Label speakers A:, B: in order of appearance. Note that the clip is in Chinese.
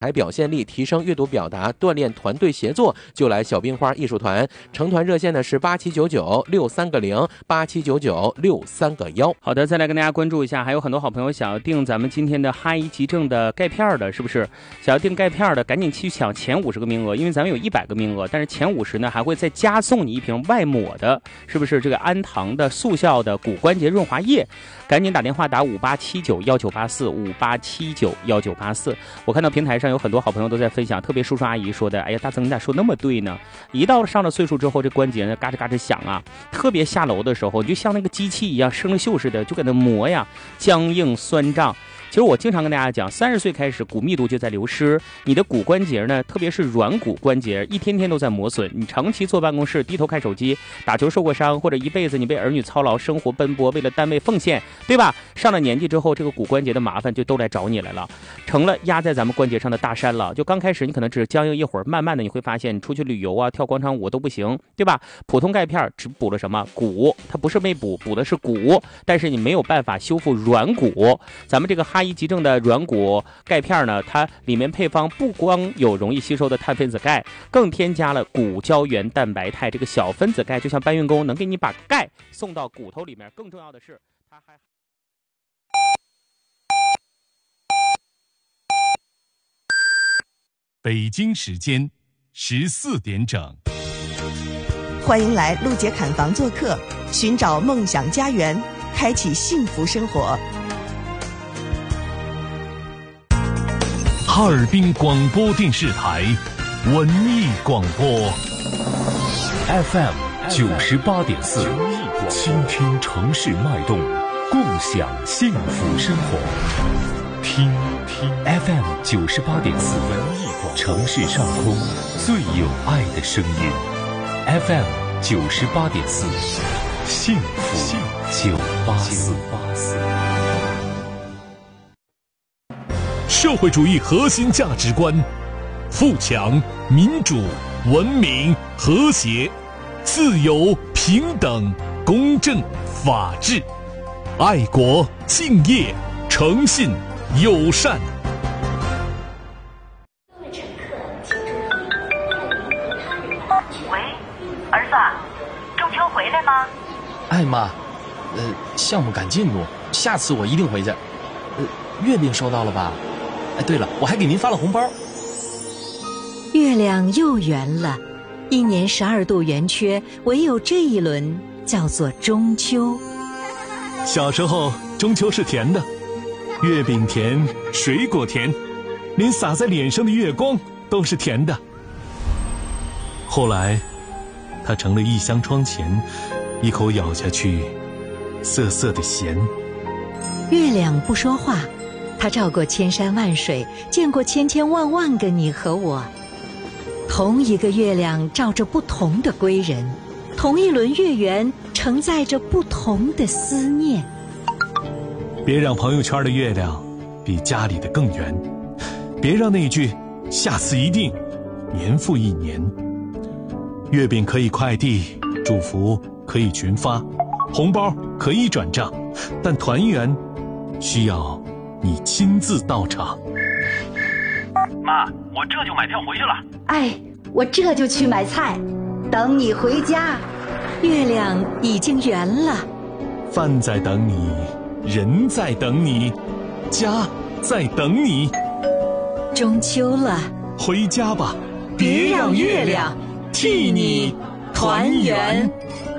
A: 表现力，提升阅读表达，锻炼团队协作，就来小冰花艺术团。成团热线呢是87996360，87996310。
B: 好的，再来跟大家关注一下，还有很多好朋友想要订咱们今天的哈医急症的钙片的，是不是？想要订钙片的，赶紧去抢前50个名额，因为咱们有100个名额，但是前50呢还会再加送你一瓶外抹的，是不是？这个安堂的速效的骨关节润滑液，赶紧打电话打58791984，58791984。我看到平台上有很多好朋友都在分享，特别叔叔阿姨说的，哎呀，大曾你咋说那么对呢？一到上了岁数之后，这关节呢嘎吱嘎吱响啊，特别下楼的时候，你就像那个机器一样，生了锈似的，就给它磨呀，僵硬酸胀。其实我经常跟大家讲，30岁开始骨密度就在流失，你的骨关节呢，特别是软骨关节，一天天都在磨损。你长期坐办公室低头看手机，打球受过伤，或者一辈子你被儿女操劳，生活奔波，为了单位奉献，对吧？上了年纪之后，这个骨关节的麻烦就都来找你来了，成了压在咱们关节上的大山了。就刚开始你可能只僵硬一会儿，慢慢的你会发现，你出去旅游啊，跳广场舞都不行，对吧？普通钙片只补了什么骨，它不是没补的是骨，但是你没有办法修复软骨。咱们这个哈医急症的软骨钙片呢，它里面配方不光有容易吸收的碳分子钙，更添加了骨胶原蛋白肽，这个小分子钙就像搬运工，能给你把钙送到骨头里面。更重要的是，它还
C: 北京时间14点整，
D: 欢迎来陆杰侃房做客，寻找梦想家园，开启幸福生活。
C: 哈尔滨广播电视台文艺广播 FM 98.4，倾听城市脉动，共享幸福生活。听 FM 98.4，城市上空最有爱的声音。FM 98.4，幸福984。社会主义核心价值观：富强、民主、文明、和谐、自由、平等、公正、法治、爱国、敬业、诚信、友善。
E: 喂，儿子，中秋回来吗？
F: 哎妈，项目赶进度，下次我一定回去。月饼收到了吧？哎，对了，我还给您发了红包。
G: 月亮又圆了，一年12度圆缺，唯有这一轮叫做中秋。
C: 小时候，中秋是甜的，月饼甜，水果甜，连洒在脸上的月光都是甜的。后来，它成了一箱窗前，一口咬下去，涩涩的咸。
G: 月亮不说话，它照过千山万水，见过千千万万个你和我。同一个月亮照着不同的归人，同一轮月圆承载着不同的思念。
C: 别让朋友圈的月亮比家里的更圆，别让那句下次一定年复一年。月饼可以快递，祝福可以群发，红包可以转账，但团圆需要你亲自到场。
E: 妈，我这就买票回去了。
H: 哎，我这就去买菜，等你回家。
G: 月亮已经圆了，
C: 饭在等你，人在等你，家在等你。
G: 中秋了，
C: 回家吧，
G: 别让月亮替你团圆。